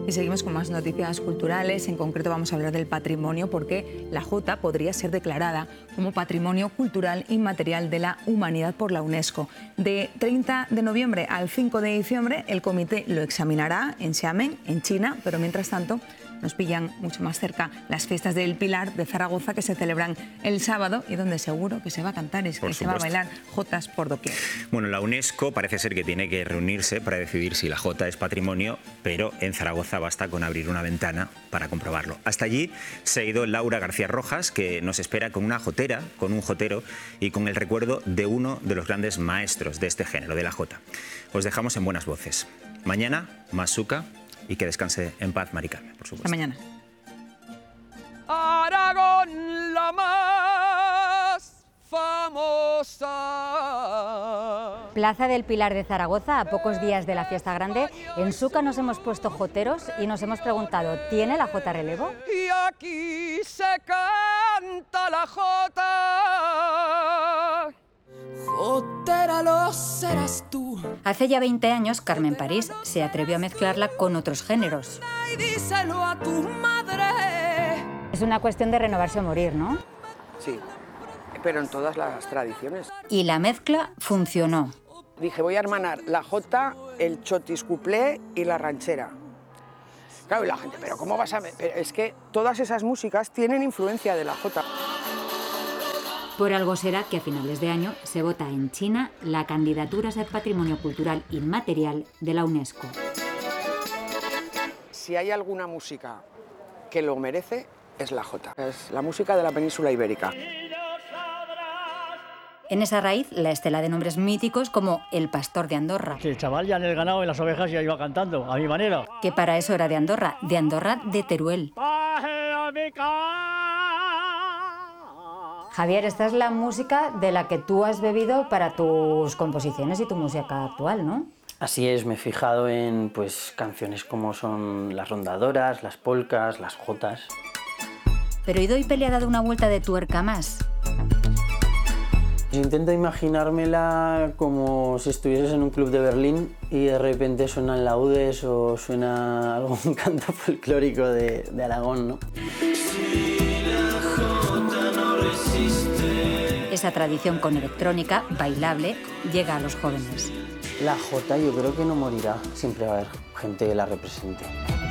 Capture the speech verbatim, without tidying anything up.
Y seguimos con más noticias culturales. En concreto vamos a hablar del patrimonio, porque la jota podría ser declarada como Patrimonio Cultural Inmaterial de la Humanidad por la UNESCO. De treinta de noviembre al cinco de diciembre el comité lo examinará en Xiamen, en China, pero mientras tanto nos pillan mucho más cerca las fiestas del Pilar de Zaragoza, que se celebran el sábado y donde seguro que se va a cantar y que se va a bailar jotas por doquier. Bueno, la UNESCO parece ser que tiene que reunirse para decidir si la jota es patrimonio, pero en Zaragoza basta con abrir una ventana para comprobarlo. Hasta allí se ha ido Laura García Rojas, que nos espera con una jotera, con un jotero y con el recuerdo de uno de los grandes maestros de este género, de la jota. Os dejamos en buenas voces. Mañana, más Suca. Y que descanse en paz, Mari Carmen, por supuesto. Hasta mañana. Aragón, la más famosa. Plaza del Pilar de Zaragoza, a pocos días de la fiesta grande. En Suca nos hemos puesto joteros y nos hemos preguntado, ¿tiene la jota relevo? Y aquí se canta la jota. Jotera lo serás tú. Hace ya veinte años, Carmen París se atrevió a mezclarla con otros géneros. Y díselo a tu madre. Es una cuestión de renovarse o morir, ¿no? Sí, pero en todas las tradiciones. Y la mezcla funcionó. Dije, voy a hermanar la jota, el chotis cuplé y la ranchera. Claro, y la gente, pero ¿cómo vas a...? Pero es que todas esas músicas tienen influencia de la jota. Por algo será que a finales de año se vota en China la candidatura a ser Patrimonio Cultural Inmaterial de la UNESCO. Si hay alguna música que lo merece, es la jota. Es la música de la península ibérica. En esa raíz, la estela de nombres míticos como El Pastor de Andorra. Sí, el chaval ya en el ganado, en las ovejas, ya iba cantando, a mi manera. Que para eso era de Andorra, de Andorra de Teruel. Javier, esta es la música de la que tú has bebido para tus composiciones y tu música actual, ¿no? Así es, me he fijado en pues, canciones como son las rondadoras, las polcas, las jotas. Pero Idoipe le ha dado una vuelta de tuerca más. Intento imaginármela como si estuvieses en un club de Berlín y de repente suenan laudes o suena algún canto folclórico de, de Aragón, ¿no? Esa tradición con electrónica, bailable, llega a los jóvenes. La jota yo creo que no morirá, siempre va a haber gente que la represente.